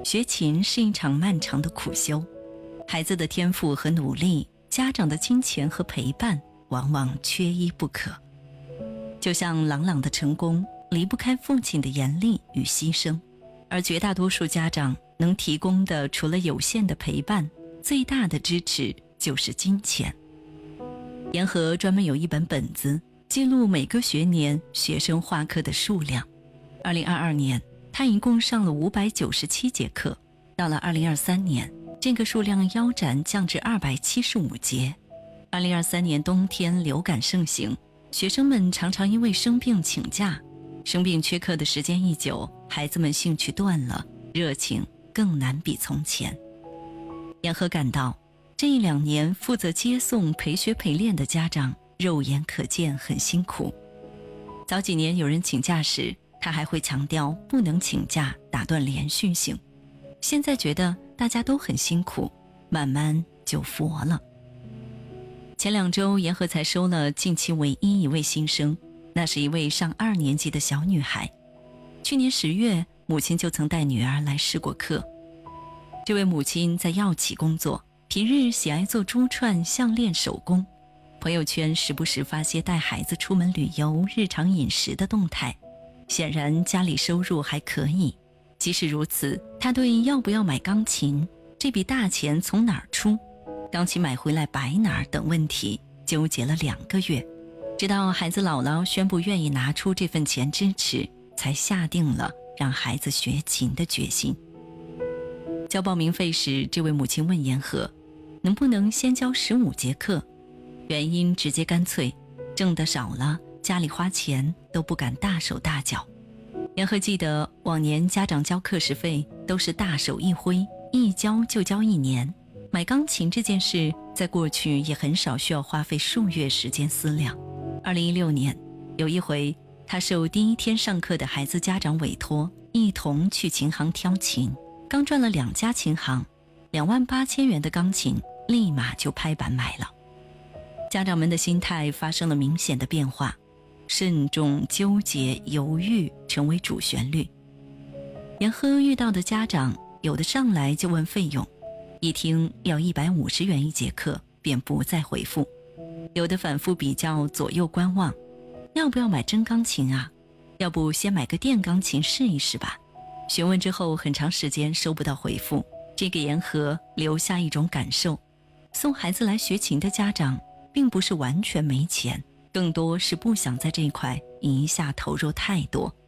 学琴是一场漫长的苦修，孩子的天赋和努力，家长的金钱和陪伴，往往缺一不可。就像朗朗的成功离不开父亲的严厉与牺牲，而绝大多数家长能提供的除了有限的陪伴，最大的支持就是金钱。严和专门有一本本子记录每个学年学生画课的数量。2022年他一共上了597节课，到了2023年这个数量腰斩降至275节。2023年冬天流感盛行，学生们常常因为生病请假，生病缺课的时间一久，孩子们兴趣断了，热情更难比从前。严和感到这1-2年负责接送陪学陪练的家长肉眼可见很辛苦。早几年有人请假时，他还会强调不能请假，打断连续性。现在觉得大家都很辛苦，慢慢就佛了。前2周严和才收了近期唯一一位新生，那是一位上2年级的小女孩。去年10月母亲就曾带女儿来试过课。这位母亲在药企工作，平日喜爱做珠串、项链手工，朋友圈时不时发些带孩子出门旅游、日常饮食的动态，显然家里收入还可以。即使如此，她对要不要买钢琴、这笔大钱从哪儿出、钢琴买回来摆哪儿等问题纠结了2个月，直到孩子姥姥宣布愿意拿出这份钱支持，才下定了让孩子学琴的决心。交报名费时，这位母亲问严和能不能先交15节课，原因直接干脆，挣得少了，家里花钱都不敢大手大脚。严和记得往年家长交课时费都是大手一挥，一交就交1年。买钢琴这件事在过去也很少需要花费数月时间思量。2016年有一回，他受第1天上课的孩子家长委托，一同去琴行挑琴，刚转了2家琴行，28000元的钢琴立马就拍板买了。家长们的心态发生了明显的变化，慎重、纠结、犹豫成为主旋律。严和遇到的家长有的上来就问费用，一听要150元1节课便不再回复，有的反复比较，左右观望，要不要买真钢琴啊？要不先买个电钢琴试一试吧。询问之后很长时间收不到回复，这给严和留下一种感受，送孩子来学琴的家长并不是完全没钱，更多是不想在这一块一下投入太多。